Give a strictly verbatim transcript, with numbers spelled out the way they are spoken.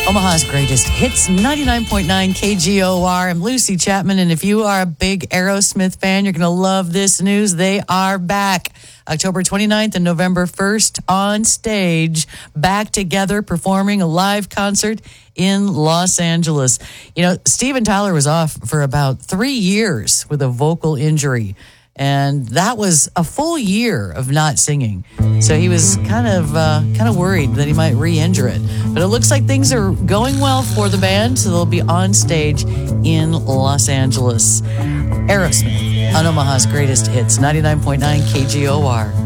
Omaha's greatest hits, ninety-nine point nine K G O R. I'm Lucy Chapman, and if you are a big Aerosmith fan, you're going to love this news. They are back. October twenty-ninth and November first on stage, back together, performing a live concert in Los Angeles. You know, Steven Tyler was off for about three years with a vocal injury. And that was a full year of not singing. So he was kind of uh, kind of worried that he might re-injure it. But it looks like things are going well for the band. So they'll be on stage in Los Angeles. Aerosmith on Omaha's greatest hits, ninety-nine point nine K G O R.